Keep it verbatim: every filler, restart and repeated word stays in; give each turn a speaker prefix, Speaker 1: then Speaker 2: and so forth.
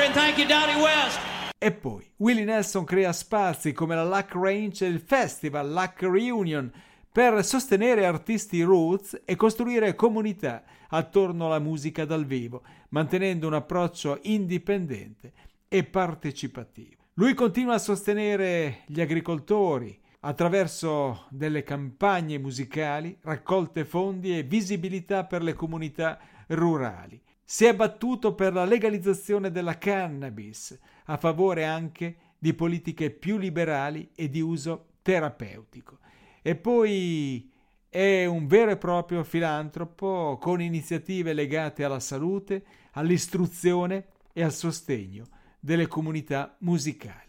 Speaker 1: and thank you, Donnie West.
Speaker 2: E poi Willie Nelson crea spazi come la Luck Ranch e il festival Luck Reunion per sostenere artisti roots e costruire comunità attorno alla musica dal vivo, mantenendo un approccio indipendente e partecipativo. Lui continua a sostenere gli agricoltori attraverso delle campagne musicali, raccolte fondi e visibilità per le comunità rurali. Si è battuto per la legalizzazione della cannabis, a favore anche di politiche più liberali e di uso terapeutico. E poi è un vero e proprio filantropo con iniziative legate alla salute, all'istruzione e al sostegno delle comunità musicali.